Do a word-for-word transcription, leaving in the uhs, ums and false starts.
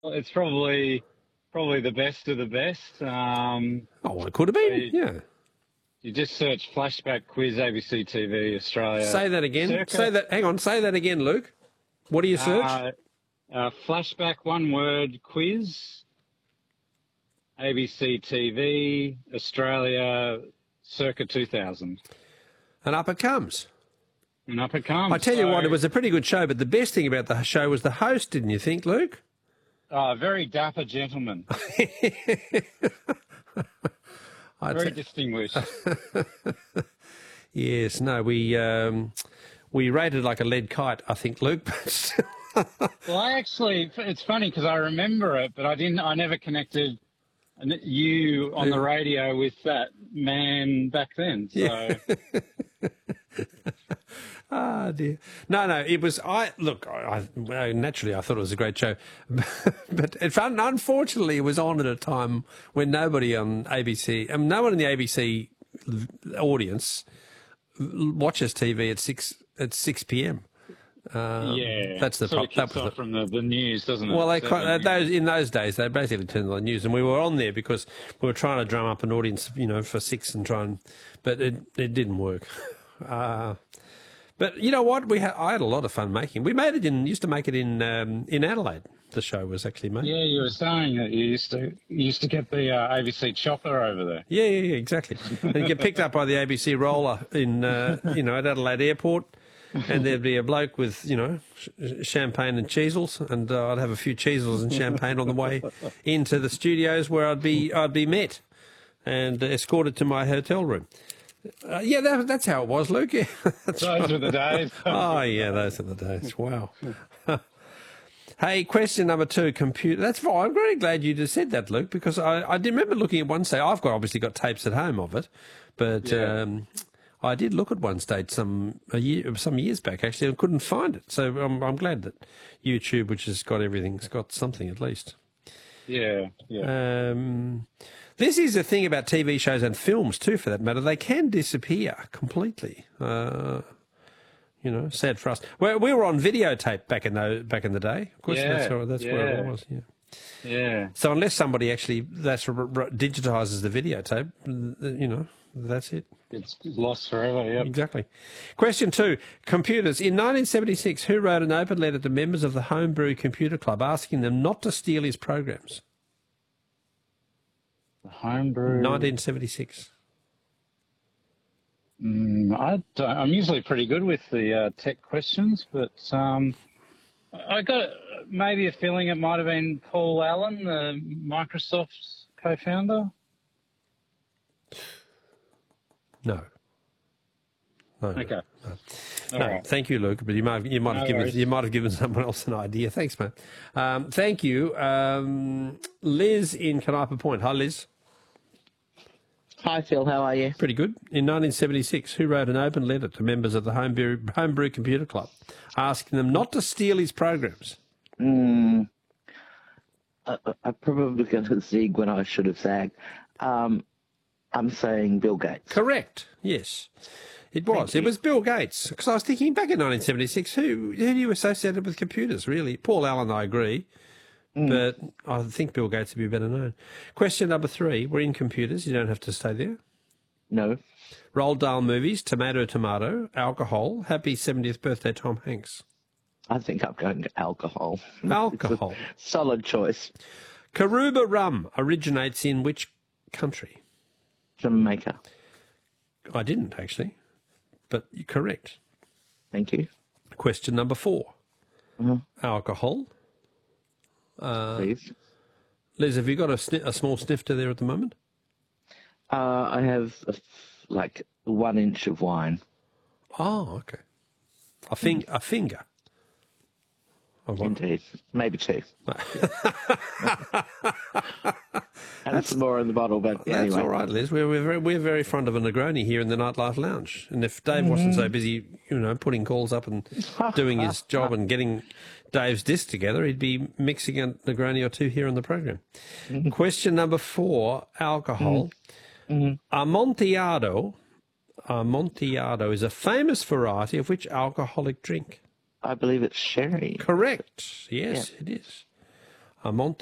Well, it's probably probably the best of the best. Um, Oh, well, it could have been, you, yeah. you just search Flashback Quiz A B C T V Australia. Say that again. Circa, Say that. Hang on. Say that again, Luke. What do you search? Uh, uh, Flashback One Word Quiz A B C T V Australia circa two thousand. And up it comes. And up it comes. I tell you so, what, it was a pretty good show, but the best thing about the show was the host, didn't you think, Luke? Uh, very dapper gentleman. Very distinguished. Yes, no, we um, we rated like a lead kite, I think, Luke. Well, I actually, it's funny because I remember it, but I didn't, I never connected you on the radio with that man back then. So. Yeah. Ah, dear. No, no, it was, I, look, I, I naturally I thought it was a great show, but it, unfortunately it was on at a time when nobody on A B C, um, no one in the A B C audience watches T V at six, at six p.m. Um, yeah, that's the sort of that was off the, from the, the news, doesn't it? well, they Seven, uh, those in those days they basically turned on the news, and we were on there because we were trying to drum up an audience, you know, for six and try and, but it it didn't work. Uh, but you know what? We had I had a lot of fun making. We made it in used to make it in um, in Adelaide. The show was actually made. Yeah, you were saying that you used to you used to get the uh, A B C chopper over there. Yeah, yeah, yeah, exactly. And get picked up by the A B C roller in uh, you know at Adelaide Airport. And there'd be a bloke with, you know, sh- champagne and cheesels, and uh, I'd have a few cheesels and champagne on the way into the studios where I'd be I'd be met and escorted to my hotel room. Uh, yeah, that, that's how it was, Luke. Yeah, that's Those right. were the days. Oh, yeah, those are the days. Wow. Hey, question number two, computer. That's fine. I'm very glad you just said that, Luke, because I, I did remember looking at one stage. I've got obviously got tapes at home of it, but... Yeah. Um, I did look at one stage some a year, some years back actually, and couldn't find it. So I'm, I'm glad that YouTube, which has got everything, has got something at least. Yeah, yeah. Um, this is the thing about T V shows and films too, for that matter. They can disappear completely. Uh, you know, sad for us. We, we were on videotape back in the back in the day. Of course, Yeah, that's, where, that's yeah. where it was. Yeah. Yeah. So unless somebody actually that's r- r- digitizes the videotape, you know, that's it. It's lost forever, yep. Exactly. Question two. Computers. In nineteen seventy-six, who wrote an open letter to members of the Homebrew Computer Club asking them not to steal his programs? The homebrew. nineteen seventy-six. Mm, I don't, I'm usually pretty good with the uh, tech questions, but um, I got maybe a feeling it might have been Paul Allen, the Microsoft's co-founder. No. No. Okay. No. All No, right. thank you, Luke. But you might have, you might have No given worries. you might have given someone else an idea. Thanks, mate. Um, thank you, um, Liz in Canopa Point. Hi, Liz. Hi, Phil. How are you? Pretty good. In nineteen seventy-six, who wrote an open letter to members of the Homebrew, Homebrew Computer Club asking them not to steal his programs? Mm, I, I'm probably going to zig when I should have zagged. Um, I'm saying Bill Gates. Correct. Yes, it was. It was Bill Gates. Because I was thinking back in nineteen seventy-six, who who do you associate with computers? Really, Paul Allen, I agree, Mm. but I think Bill Gates would be better known. Question number three. We're in computers. You don't have to stay there. No. Roald Dahl movies. Tomato, tomato. Alcohol. Happy seventieth birthday, Tom Hanks. I think I'm going alcohol. Alcohol. It's a solid choice. Karuba rum originates in which country? Jamaica. I didn't actually, but you're correct. Thank you. Question number four. Mhm. Alcohol. Uh, Please. Liz, have you got a, sni- a small snifter there at the moment? Uh, I have a f like one inch of wine. Oh, okay. A, fing- a finger. Of what? Indeed. Maybe two. And some more in the bottle, but That's anyway. all right, Liz. We're, we're, very, we're very fond of a Negroni here in the Nightlife Lounge. And if Dave wasn't so busy, you know, putting calls up and doing his job and getting Dave's disc together, he'd be mixing a Negroni or two here on the program. Question number four, alcohol. Mm-hmm. Amontillado, Amontillado is a famous variety of which alcoholic drink? I believe it's sherry. Correct. Yes, it is. Amonte.